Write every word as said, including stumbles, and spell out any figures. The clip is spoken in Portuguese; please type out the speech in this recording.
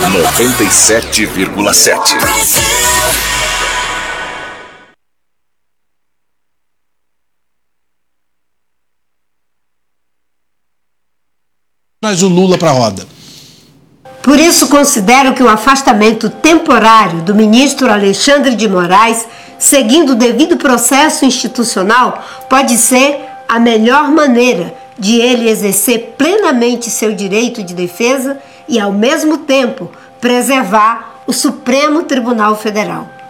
noventa e sete vírgula sete. Mas o Lula para a roda. Por isso, considero que o afastamento temporário do ministro Alexandre de Moraes, seguindo o devido processo institucional, pode ser a melhor maneira de ele exercer plenamente seu direito de defesa e, ao mesmo tempo, preservar o Supremo Tribunal Federal.